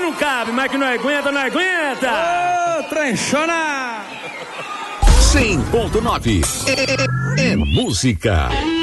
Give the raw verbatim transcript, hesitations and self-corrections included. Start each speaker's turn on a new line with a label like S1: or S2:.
S1: não cabe, mas que não aguenta, não aguenta.
S2: Ô, trenchona!
S3: cem ponto nove é música.